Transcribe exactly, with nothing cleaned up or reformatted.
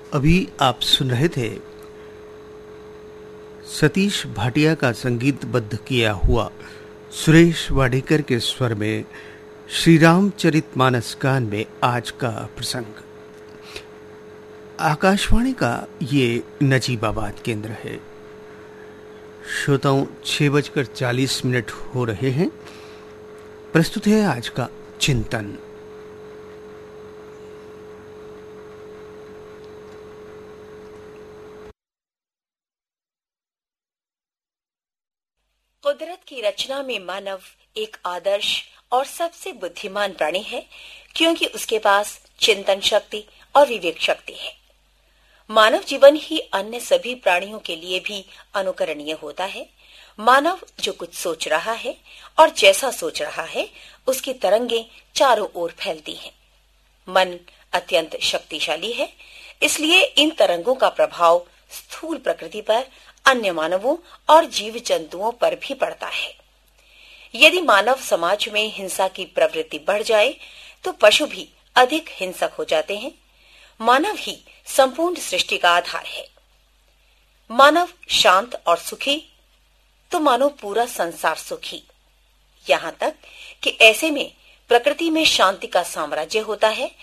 अभी आप सुन रहे थे सतीश भाटिया का संगीतबद्ध किया हुआ सुरेश वाडेकर के स्वर में श्री रामचरितमानस गान में आज का प्रसंग। आकाशवाणी का ये नजीबाबाद केंद्र है। श्रोताओं, छह बजकर चालीस मिनट हो रहे हैं। प्रस्तुत है आज का चिंतन। कुदरत की रचना में मानव एक आदर्श और सबसे बुद्धिमान प्राणी है, क्योंकि उसके पास चिंतन शक्ति और विवेक शक्ति है। मानव जीवन ही अन्य सभी प्राणियों के लिए भी अनुकरणीय होता है। मानव जो कुछ सोच रहा है और जैसा सोच रहा है, उसकी तरंगें चारों ओर फैलती हैं। मन अत्यंत शक्तिशाली है, इसलिए इन तरंगों का प्रभाव स्थूल प्रकृति पर, अन्य मानवों और जीव जंतुओं पर भी पड़ता है। यदि मानव समाज में हिंसा की प्रवृत्ति बढ़ जाए तो पशु भी अधिक हिंसक हो जाते हैं। मानव ही संपूर्ण सृष्टि का आधार है। मानव शांत और सुखी तो मानो पूरा संसार सुखी। यहाँ तक कि ऐसे में प्रकृति में शांति का साम्राज्य होता है